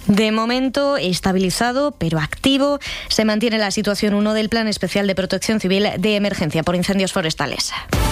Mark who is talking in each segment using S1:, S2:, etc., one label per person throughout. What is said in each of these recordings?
S1: De momento, estabilizado, pero activo, se mantiene la situación 1 del Plan Especial de Protección Civil de Emergencia por Incendios Forestales.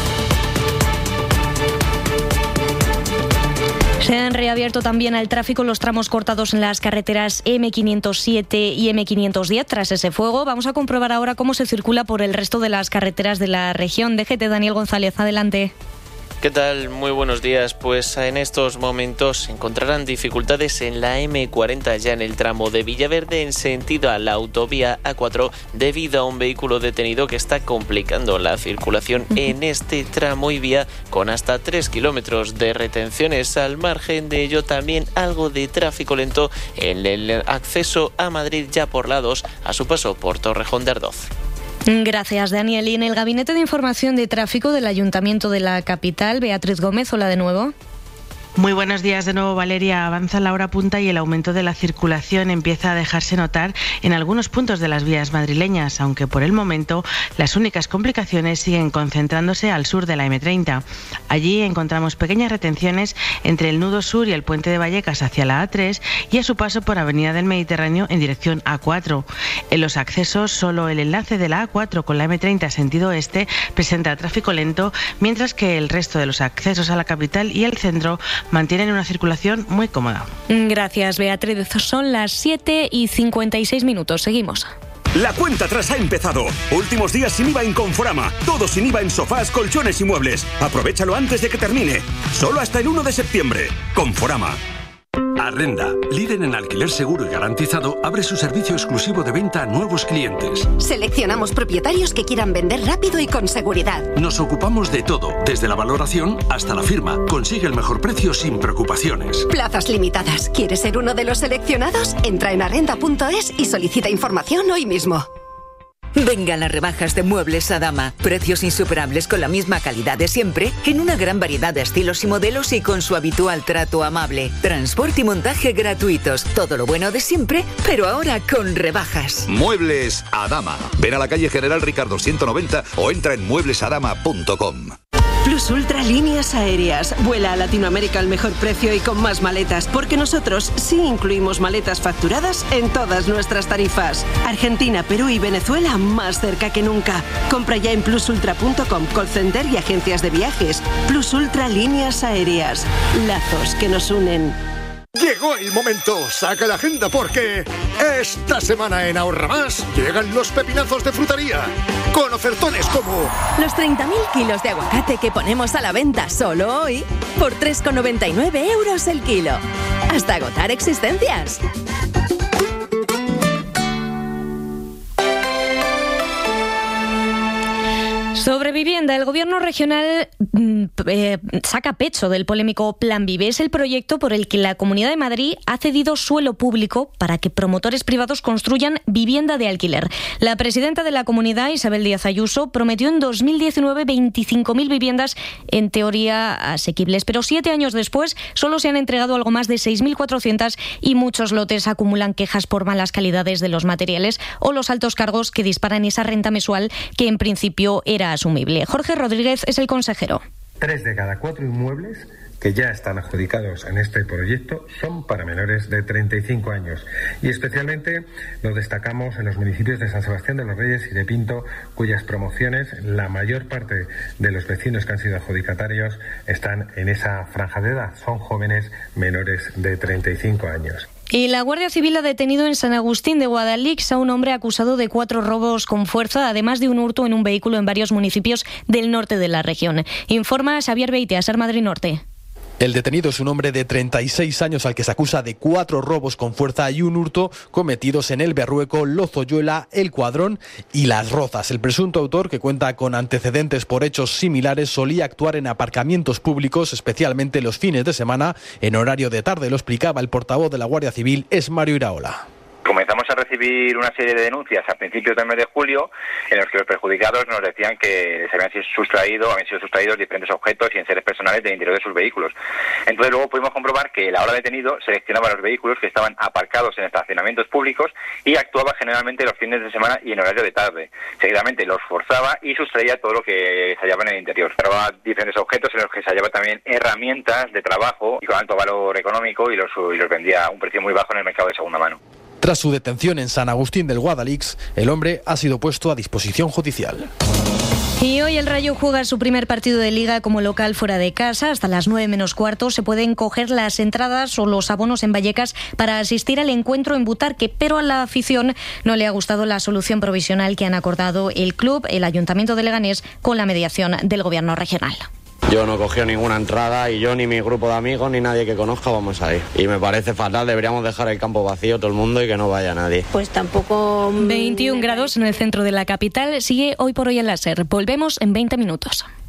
S1: Se han reabierto también al tráfico los tramos cortados en las carreteras M507 y M510 tras ese fuego. Vamos a comprobar ahora cómo se circula por el resto de las carreteras de la región. DGT, Daniel González, adelante.
S2: ¿Qué tal? Muy buenos días. Pues en estos momentos encontrarán dificultades en la M40 ya en el tramo de Villaverde en sentido a la autovía A4 debido a un vehículo detenido que está complicando la circulación en este tramo y vía con hasta 3 kilómetros de retenciones. Al margen de ello también algo de tráfico lento en el acceso a Madrid ya por la 2 a su paso por Torrejón de Ardoz.
S1: Gracias, Daniel. Y en el Gabinete de Información de Tráfico del Ayuntamiento de la capital, Beatriz Gómez, hola de nuevo.
S3: Muy buenos días de nuevo, Valeria. Avanza la hora punta y el aumento de la circulación empieza a dejarse notar en algunos puntos de las vías madrileñas, aunque por el momento las únicas complicaciones siguen concentrándose al sur de la M30. Allí encontramos pequeñas retenciones entre el nudo sur y el puente de Vallecas hacia la A3 y a su paso por Avenida del Mediterráneo en dirección A4. En los accesos, solo el enlace de la A4 con la M30 sentido este presenta tráfico lento, mientras que el resto de los accesos a la capital y el centro mantienen una circulación muy cómoda.
S1: Gracias, Beatriz. Son las 7:56. Seguimos.
S4: La cuenta atrás ha empezado. Últimos días sin IVA en Conforama. Todo sin IVA en sofás, colchones y muebles. Aprovéchalo antes de que termine. Solo hasta el 1 de septiembre. Conforama.
S5: Arrenda, líder en alquiler seguro y garantizado, abre su servicio exclusivo de venta a nuevos clientes.
S6: Seleccionamos propietarios que quieran vender rápido y con seguridad.
S5: Nos ocupamos de todo, desde la valoración hasta la firma. Consigue el mejor precio sin preocupaciones.
S6: Plazas limitadas. ¿Quieres ser uno de los seleccionados? Entra en arrenda.es y solicita información hoy mismo.
S7: Vengan las rebajas de Muebles Adama. Precios insuperables con la misma calidad de siempre, en una gran variedad de estilos y modelos y con su habitual trato amable. Transporte y montaje gratuitos. Todo lo bueno de siempre, pero ahora con rebajas.
S8: Muebles Adama. Ven a la calle General Ricardo 190 o entra en mueblesadama.com.
S9: Plus Ultra Líneas Aéreas. Vuela a Latinoamérica al mejor precio y con más maletas, porque nosotros sí incluimos maletas facturadas en todas nuestras tarifas. Argentina, Perú y Venezuela más cerca que nunca. Compra ya en plusultra.com, call center y agencias de viajes. Plus Ultra Líneas Aéreas. Lazos que nos unen.
S10: Llegó el momento, saca la agenda porque esta semana en Ahorra Más llegan los pepinazos de frutería con ofertones como
S11: los 30.000 kilos de aguacate que ponemos a la venta solo hoy por 3,99 € el kilo. Hasta agotar existencias.
S1: Sobre vivienda, el Gobierno regional saca pecho del polémico Plan Vive. Es el proyecto por el que la Comunidad de Madrid ha cedido suelo público para que promotores privados construyan vivienda de alquiler. La presidenta de la comunidad, Isabel Díaz Ayuso, prometió en 2019 25.000 viviendas en teoría asequibles, pero 7 años después solo se han entregado algo más de 6.400 y muchos lotes acumulan quejas por malas calidades de los materiales o los altos cargos que disparan esa renta mensual que en principio era asumible. Jorge Rodríguez es el consejero.
S12: 3 de cada 4 inmuebles que ya están adjudicados en este proyecto son para menores de 35 años y especialmente lo destacamos en los municipios de San Sebastián de los Reyes y de Pinto, cuyas promociones, la mayor parte de los vecinos que han sido adjudicatarios están en esa franja de edad, son jóvenes menores de 35 años.
S1: Y la Guardia Civil ha detenido en San Agustín de Guadalix a un hombre acusado de 4 robos con fuerza, además de un hurto en un vehículo en varios municipios del norte de la región. Informa Xavier Beitia, Ser Madrid Norte.
S13: El detenido es un hombre de 36 años al que se acusa de 4 robos con fuerza y un hurto cometidos en El Berrueco, Lozoyuela, El Cuadrón y Las Rozas. El presunto autor, que cuenta con antecedentes por hechos similares, solía actuar en aparcamientos públicos, especialmente los fines de semana, en horario de tarde. Lo explicaba el portavoz de la Guardia Civil, es Mario Iraola.
S14: Comenzamos a recibir una serie de denuncias a principios del mes de julio en los que los perjudicados nos decían que se habían sido sustraídos diferentes objetos y enseres personales del interior de sus vehículos. Entonces luego pudimos comprobar que el ahora detenido seleccionaba los vehículos que estaban aparcados en estacionamientos públicos y actuaba generalmente los fines de semana y en horario de tarde. Seguidamente los forzaba y sustraía todo lo que se hallaba en el interior. Probaba diferentes objetos en los que se hallaba también herramientas de trabajo y con alto valor económico y los vendía a un precio muy bajo en el mercado de segunda mano.
S13: Tras su detención en San Agustín del Guadalix, el hombre ha sido puesto a disposición judicial.
S1: Y hoy el Rayo juega su primer partido de Liga como local fuera de casa. Hasta las 9 menos cuarto se pueden coger las entradas o los abonos en Vallecas para asistir al encuentro en Butarque, pero a la afición no le ha gustado la solución provisional que han acordado el club, el Ayuntamiento de Leganés, con la mediación del Gobierno regional.
S15: Yo no he cogido ninguna entrada y yo ni mi grupo de amigos ni nadie que conozca vamos a ir. Y me parece fatal, deberíamos dejar el campo vacío todo el mundo y que no vaya nadie.
S1: Pues tampoco... 21 grados en el centro de la capital, sigue hoy por hoy el láser. Volvemos en 20 minutos.